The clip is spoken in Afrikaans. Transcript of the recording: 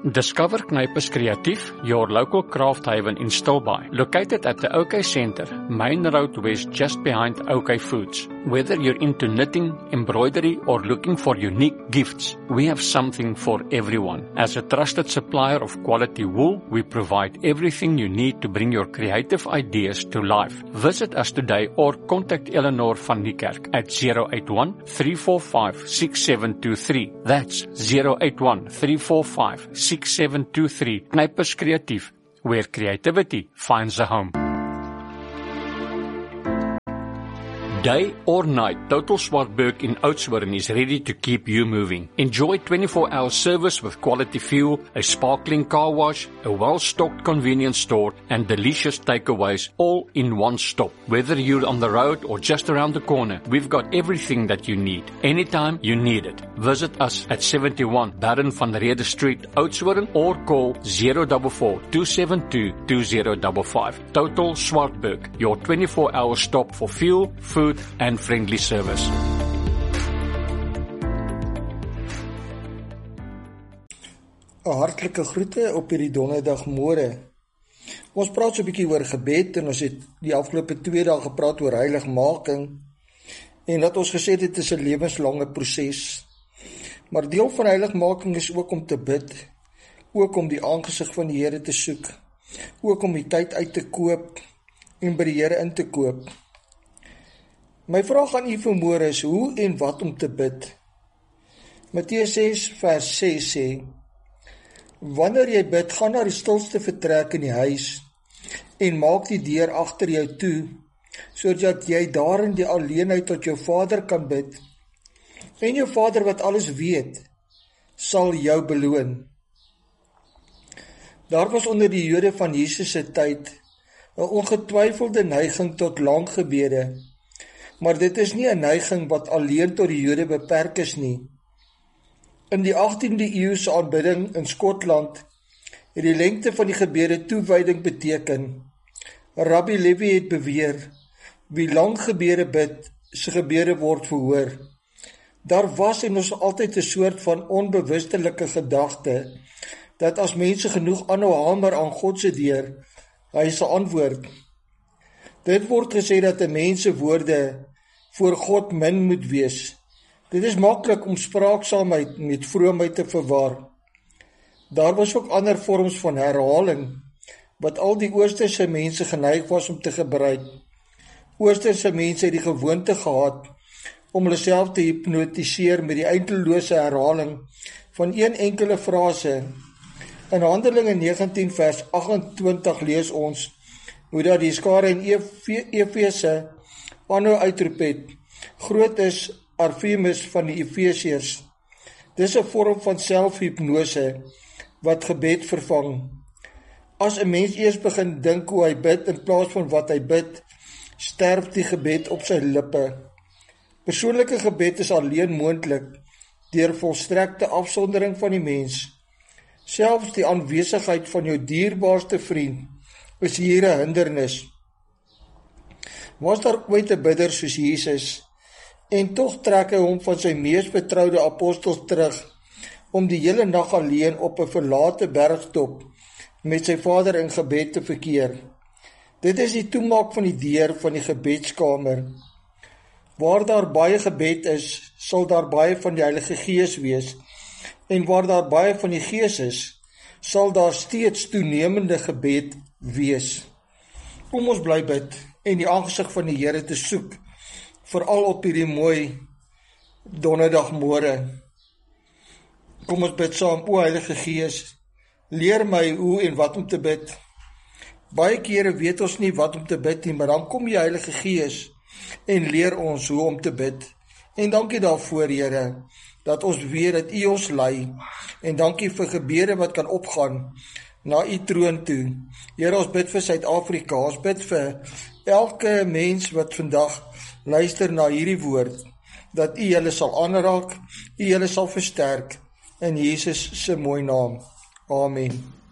Discover Knijpers Creatief, your local craft haven in Stilbaai. Located at the OK Centre, Main Road West, just behind OK Foods. Whether you're into knitting, embroidery, or looking for unique gifts, we have something for everyone. As a trusted supplier of quality wool, we provide everything you need to bring your creative ideas to life. Visit us today or contact Eleanor van Niekerk at 081-345-6723. That's 081-345-6723. Knijpers Creatief, where creativity finds a home. Day or night, Total Swartberg in Oudtshoorn is ready to keep you moving. Enjoy 24-hour service with quality fuel, a sparkling car wash, a well-stocked convenience store, and delicious takeaways all in one stop. Whether you're on the road or just around the corner, we've got everything that you need, anytime you need it. Visit us at 71 Baron van Rede Street, Oudtshoorn, or call 044-272-2055. Total Swartberg, your 24-hour stop for fuel, food, and friendly service. Hartlike groete op hierdie donderdagmôre. Ons praat so 'n bietjie oor gebed en ons het die afgelope 2 dae gepraat oor heiligmaking en dat ons gesê dit is 'n lewenslange proses. Maar deel van heiligmaking is ook om te bid, ook om die aangesig van die Here te soek, ook om die tyd uit te koop en by die Here in te koop. My vraag aan u vanmôre is hoe en wat om te bid. Matteus 6 vers 6 sê, wanneer jy bid, gaan na die stilste vertrek in die huis en maak die deur agter jou toe, sodat jy daar in die alleenheid tot jou Vader kan bid. En jou Vader wat alles weet, sal jou beloon. Daar was onder die Jode van Jesus se tyd 'n ongetwyfelde neiging tot lang gebede. Maar dit is nie 'n neiging wat alleen tot die Jode beperk is nie. In die 18de eeu se aanbidding in Skotland het die lengte van die gebede toewyding beteken. Rabbi Levi het beweer, wie lang gebede bid, sy gebede word verhoor. Daar was en ons altyd 'n soort van onbewustelike gedagte, dat as mense genoeg aanhou hamer aan God se deur, hy sal antwoord. Dit word gesê dat 'n mens se woorde voor God min moet wees. Dit is maklik om spraaksaamheid met vroomheid te verwar. Daar was ook ander vorms van herhaling, wat al die Oosterse mense geneig was om te gebruik. Oosterse mense het die gewoonte gehad om hulle self te hipnotiseer met die eindelose herhaling van een enkele frase. In Handelinge 19 vers 28 lees ons hoe dat die skare in Efese aanhou uitroep het, groot is Artemis van die Efesiërs. Dis 'n vorm van selfhipnose wat gebed vervang. As 'n mens eers begin dink hoe hy bid in plaas van wat hy bid, sterf die gebed op sy lippe. Persoonlike gebed is alleen moontlik deur volstrekte afsondering van die mens. Selfs die aanwesigheid van jou dierbaarste vriend is hier 'n hindernis. Was daar ooit 'n bidder soos Jesus, en tog trek hy hom van sy mees vertroude apostels terug, om die hele nag alleen op 'n verlate bergtop met sy Vader in gebed te verkeer. Dit is die toemaak van die deur van die gebedskamer. Waar daar baie gebed is, sal daar baie van die Heilige Gees wees, en waar daar baie van die Gees is, sal daar steeds toenemende gebed wees. Kom ons bly bid en die aangesig van die Here te soek, veral op hierdie mooi donderdagmôre. Kom ons bid saam. O Heilige Gees, leer my hoe en wat om te bid. Baie kere weet ons nie wat om te bid nie, maar dan kom die Heilige Gees en leer ons hoe om te bid. En dankie daarvoor, Here, dat ons weet dat U ons lei, en dankie vir gebede wat kan opgaan na U troon toe. Here, ons bid vir Suid-Afrika, ons bid vir elke mens wat vandag luister na hierdie woord, dat U hulle sal aanraak, U hulle sal versterk, in Jesus se mooi naam. Amen.